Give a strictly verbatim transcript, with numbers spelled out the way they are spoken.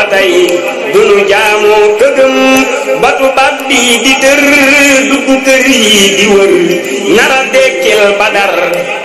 tey dunu jaamu këgëm ba tubaab bi di tër dugg kër yi di wër nara dekkil Badar